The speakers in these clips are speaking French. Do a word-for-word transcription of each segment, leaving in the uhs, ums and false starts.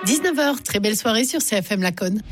dix-neuf heures, très belle soirée sur C F M Laconne.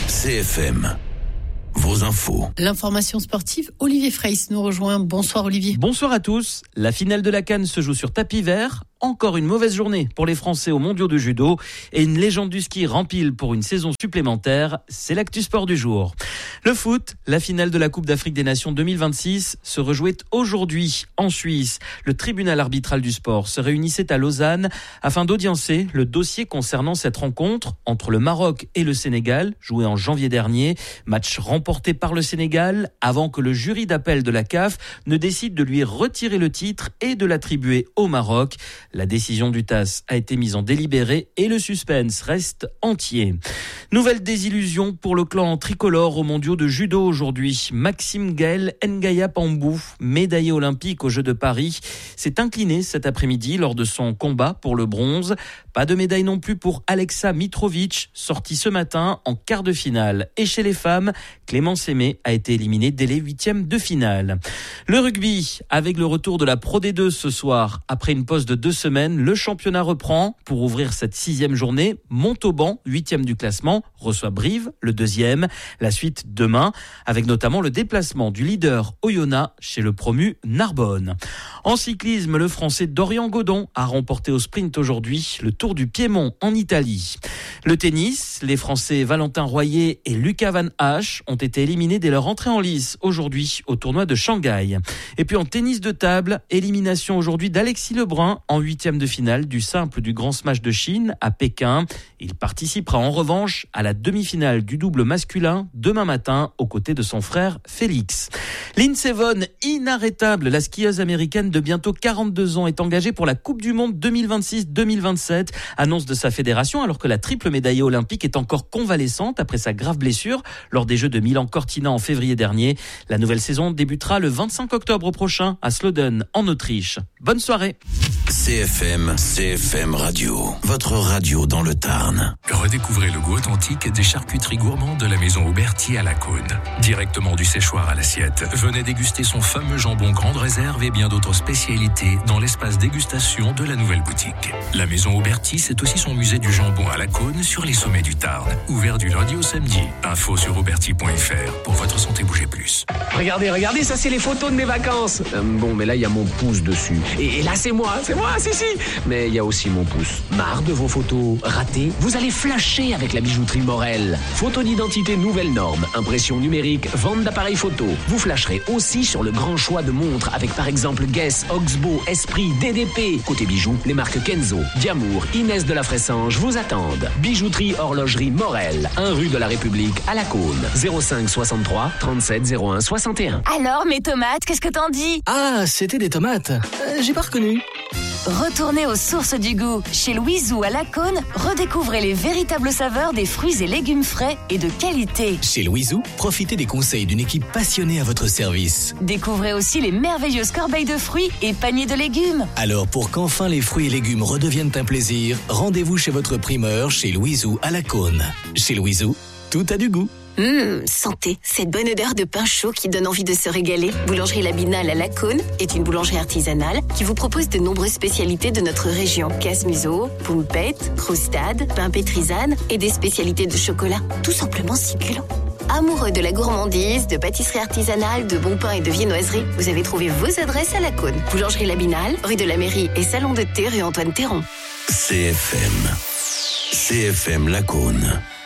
C F M, vos infos. L'information sportive, Olivier Freyss nous rejoint. Bonsoir Olivier. Bonsoir à tous. La finale de la CAN se joue sur tapis vert. Encore une mauvaise journée pour les Français aux mondiaux de judo et une légende du ski rempile pour une saison supplémentaire. C'est l'actu sport du jour. Le foot, la finale de la Coupe d'Afrique des Nations deux mille vingt-six se rejouait aujourd'hui en Suisse. Le tribunal arbitral du sport se réunissait à Lausanne afin d'audiencer le dossier concernant cette rencontre entre le Maroc et le Sénégal, jouée en janvier dernier. Match remporté par le Sénégal avant que le jury d'appel de la C A F ne décide de lui retirer le titre et de l'attribuer au Maroc. La décision du T A S a été mise en délibéré et le suspense reste entier. Nouvelle désillusion pour le clan tricolore aux mondiaux de judo aujourd'hui. Maxime Gaël Ngaya Pambou, médaillé olympique aux Jeux de Paris, s'est incliné cet après-midi lors de son combat pour le bronze. Pas de médaille non plus pour Alexa Mitrovic, sortie ce matin en quart de finale. Et chez les femmes, Clémence Aimé a été éliminée dès les huitièmes de finale. Le rugby, avec le retour de la Pro D deux ce soir, après une pause de deux semaines, le championnat reprend pour ouvrir cette sixième journée. Montauban, huitième du classement, reçoit Brive, le deuxième. La suite demain, avec notamment le déplacement du leader Oyonnax chez le promu Narbonne. En cyclisme, le Français Dorian Godon a remporté au sprint aujourd'hui le Tour du Piémont en Italie. Le tennis, les Français Valentin Royer et Lucas Van Hache ont été éliminés dès leur entrée en lice aujourd'hui au tournoi de Shanghai. Et puis en tennis de table, élimination aujourd'hui d'Alexis Lebrun en huitième de finale du simple du Grand Smash de Chine à Pékin. Il participera en revanche à la demi-finale du double masculin demain matin aux côtés de son frère Félix. Lindsey Vonn, inarrêtable, la skieuse américaine de bientôt quarante-deux ans, est engagée pour la Coupe du Monde deux mille vingt-six deux mille vingt-sept. Annonce de sa fédération alors que la triple médaillée olympique est encore convalescente après sa grave blessure lors des Jeux de Milan-Cortina en février dernier. La nouvelle saison débutera le vingt-cinq octobre prochain à Sloden en Autriche. Bonne soirée. C F M, C F M Radio, votre radio dans le Tarn. Redécouvrez le goût authentique des charcuteries gourmandes de la maison Auberti à Laconne. Directement du séchoir à l'assiette, venez déguster son fameux jambon grande réserve et bien d'autres spécialités dans l'espace dégustation de la nouvelle boutique. La maison Auberti, c'est aussi son musée du jambon à Laconne sur les sommets du Tarn. Ouvert du lundi au samedi. Info sur auberti point f r. Pour votre santé, bougez plus. Regardez, regardez, ça c'est les photos de mes vacances. Euh, bon, mais là il y a mon pouce dessus. Et, et là c'est moi, c'est moi, si si. Mais il y a aussi mon pouce. Marre de vos photos ratées? Vous allez flasher avec la bijouterie Morel. Photo d'identité nouvelle norme, impression numérique, vente d'appareils photo. Vous flasherez aussi sur le grand choix de montres avec par exemple Guess, Oxbow, Esprit, D D P. Côté bijoux, les marques Kenzo, Diamour, Inès de la Fressange vous attendent. Bijouterie horlogerie Morel, un rue de la République à Laconne. zéro cinq soixante-trois trente-sept zéro un soixante et un. Alors mes tomates, qu'est-ce que t'en dis? Ah, c'était des tomates. Euh, j'ai pas reconnu. Retournez aux sources du goût. Chez Louiseau à Laconne, redécouvrez les véritables saveurs des fruits et légumes frais et de qualité. Chez Louiseau, profitez des conseils d'une équipe passionnée à votre service. Découvrez aussi les merveilleuses corbeilles de fruits et paniers de légumes. Alors pour qu'enfin les fruits et légumes redeviennent un plaisir, rendez-vous chez votre primeur chez Louiseau à Laconne. Chez Louiseau, tout a du goût. Hum, santé, cette bonne odeur de pain chaud qui donne envie de se régaler. Boulangerie Labinale à Laconne est une boulangerie artisanale qui vous propose de nombreuses spécialités de notre région. Casse-museau, poumpette, croustade, pain pétrisane et des spécialités de chocolat. Tout simplement succulent. Amoureux de la gourmandise, de pâtisserie artisanale, de bon pain et de viennoiserie, vous avez trouvé vos adresses à Laconne. Boulangerie Labinale, rue de la Mairie et salon de thé rue Antoine Théron. C F M, C F M Laconne.